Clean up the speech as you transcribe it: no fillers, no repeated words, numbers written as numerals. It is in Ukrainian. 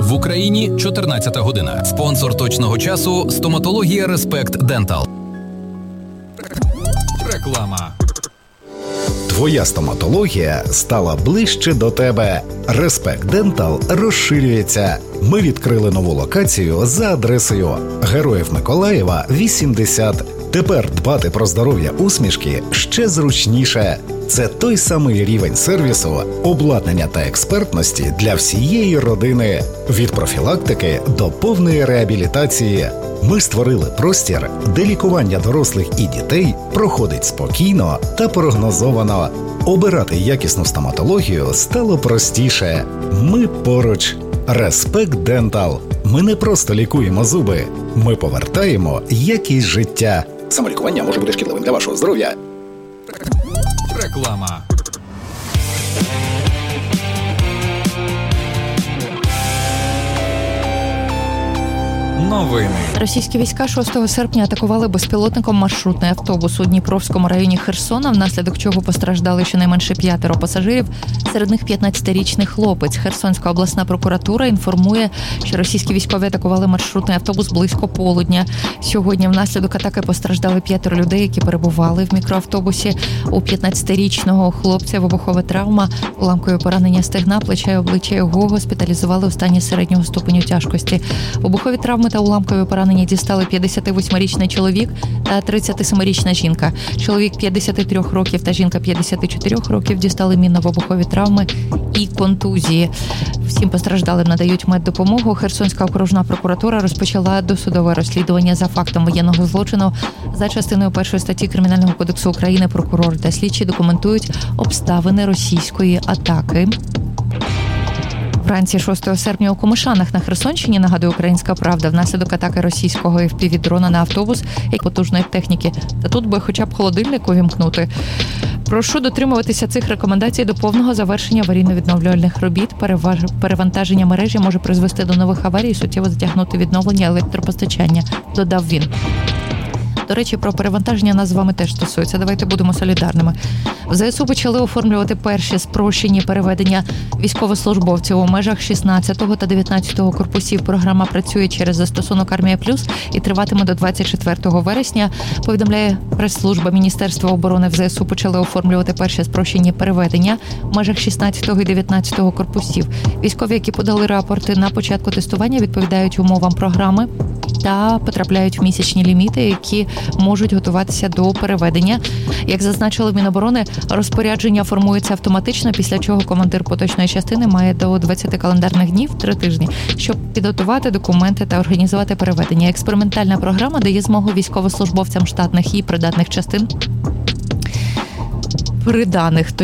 В Україні 14 година. Спонсор точного часу – стоматологія Респект Дентал. Реклама. Твоя стоматологія стала ближче до тебе. Респект Дентал розширюється. Ми відкрили нову локацію за адресою Героїв Миколаєва, 80. Тепер дбати про здоров'я усмішки ще зручніше. Це той самий рівень сервісу, обладнання та експертності для всієї родини. Від профілактики до повної реабілітації. Ми створили простір, де лікування дорослих і дітей проходить спокійно та прогнозовано. Обирати якісну стоматологію стало простіше. Ми поруч. Респект Дентал. Ми не просто лікуємо зуби. Ми повертаємо якість життя. Самолікування може бути шкідливим для вашого здоров'я. Реклама. Новини. Російські війська 6 серпня атакували безпілотником маршрутний автобус у Дніпровському районі Херсона, внаслідок чого постраждали щонайменше 5 пасажирів, серед них 15-річний хлопець. Херсонська обласна прокуратура інформує, що російські військові атакували маршрутний автобус близько полудня. Сьогодні внаслідок атаки постраждали 5 людей, які перебували в мікроавтобусі. У 15-річного хлопця вибухова травма, уламкові поранення стегна, плеча і обличчя. Його госпіталізували у стані середнього ступеню тяжкості. Вибухові травми та уламкові поранення дістали 58-річний чоловік та 37-річна жінка. Чоловік 53 років та жінка 54 років дістали мінно-вибухові травми і контузії. Всім постраждалим надають меддопомогу. Херсонська окружна прокуратура розпочала досудове розслідування за фактом воєнного злочину. За частиною 1 статті Кримінального кодексу України прокурор та слідчі документують обставини російської атаки. Вранці 6 серпня у Комишанах на Херсонщині, нагадує «Українська правда», внаслідок атаки російського FPV-дрона на автобус і потужної техніки. Та тут би хоча б холодильник увімкнути. Прошу дотримуватися цих рекомендацій до повного завершення аварійно-відновлювальних робіт. Перевантаження мережі може призвести до нових аварій і суттєво затягнути відновлення електропостачання, додав він. До речі, про перевантаження нас з вами теж стосується. Давайте будемо солідарними. В ЗСУ почали оформлювати перші спрощені переведення військовослужбовців у межах 16 та 19 корпусів. Програма працює через застосунок «Армія Плюс» і триватиме до 24 вересня. Повідомляє прес-служба Міністерства оборони. В ЗСУ почали оформлювати перші спрощені переведення в межах 16 і 19 корпусів. Військові, які подали рапорти на початку тестування, відповідають умовам програми та потрапляють в місячні ліміти, які можуть готуватися до переведення. Як зазначили в Міноборони, розпорядження формується автоматично, після чого командир поточної частини має до 20 календарних днів, 3 тижні, щоб підготувати документи та організувати переведення. Експериментальна програма дає змогу військовослужбовцям штатних і придатних частин